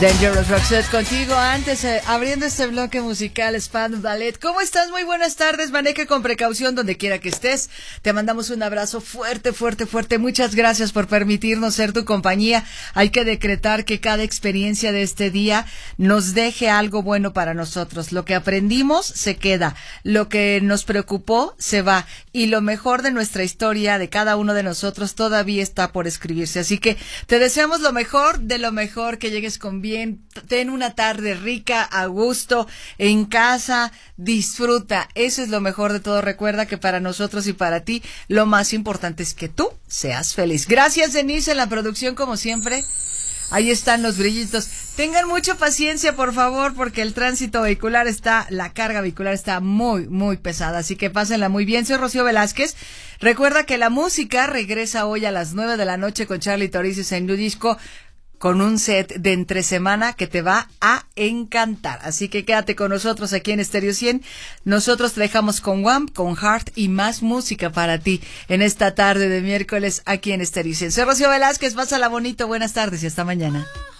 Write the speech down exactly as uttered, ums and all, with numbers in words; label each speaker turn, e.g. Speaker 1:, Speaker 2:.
Speaker 1: Dangerous Roxette contigo. Antes, eh, abriendo este bloque musical, Spandau Ballet. ¿Cómo estás? Muy buenas tardes. Maneja con precaución donde quiera que estés. Te mandamos un abrazo fuerte, fuerte, fuerte. Muchas gracias por permitirnos ser tu compañía. Hay que decretar que cada experiencia de este día nos deje algo bueno para nosotros. Lo que aprendimos se queda. Lo que nos preocupó se va. Y lo mejor de nuestra historia, de cada uno de nosotros, todavía está por escribirse. Así que te deseamos lo mejor de lo mejor, que llegues con bien. Ten una tarde rica, a gusto, en casa, disfruta. Eso es lo mejor de todo. Recuerda que para nosotros y para ti, lo más importante es que tú seas feliz. Gracias, Denise, en la producción, como siempre. Ahí están los brillitos. Tengan mucha paciencia, por favor, porque el tránsito vehicular está, la carga vehicular está muy, muy pesada. Así que pásenla muy bien. Soy Rocío Velázquez. Recuerda que la música regresa hoy a las nueve de la noche con Charlie Torices en New Disco, con un set de entre semana que te va a encantar. Así que quédate con nosotros aquí en Estéreo cien. Nosotros te dejamos con Wham, con Heart y más música para ti en esta tarde de miércoles aquí en Estéreo cien. Soy Rocío Velázquez, pásala bonito, buenas tardes y hasta mañana.